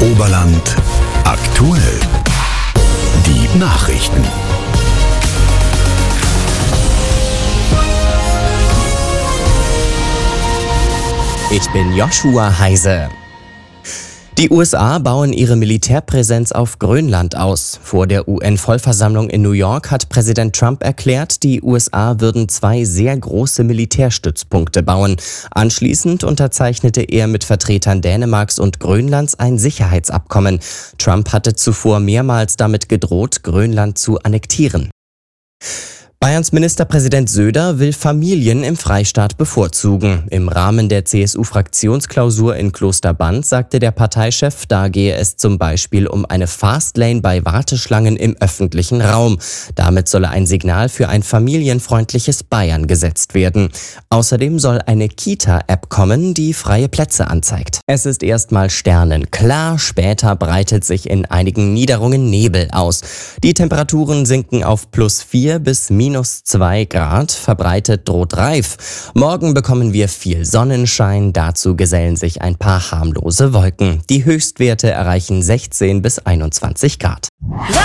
Oberland aktuell. Die Nachrichten. Ich bin Joshua Heise. Die USA bauen ihre Militärpräsenz auf Grönland aus. Vor der UN-Vollversammlung in New York hat Präsident Trump erklärt, die USA würden 2 sehr große Militärstützpunkte bauen. Anschließend unterzeichnete er mit Vertretern Dänemarks und Grönlands ein Sicherheitsabkommen. Trump hatte zuvor mehrmals damit gedroht, Grönland zu annektieren. Bayerns Ministerpräsident Söder will Familien im Freistaat bevorzugen. Im Rahmen der CSU-Fraktionsklausur in Klosterband sagte der Parteichef, da gehe es zum Beispiel um eine Fastlane bei Warteschlangen im öffentlichen Raum. Damit solle ein Signal für ein familienfreundliches Bayern gesetzt werden. Außerdem soll eine Kita-App kommen, die freie Plätze anzeigt. Es ist erstmal sternenklar, später breitet sich in einigen Niederungen Nebel aus. Die Temperaturen sinken auf +4 bis -2 Grad, verbreitet droht Reif. Morgen bekommen wir viel Sonnenschein, dazu gesellen sich ein paar harmlose Wolken. Die Höchstwerte erreichen 16 bis 21 Grad.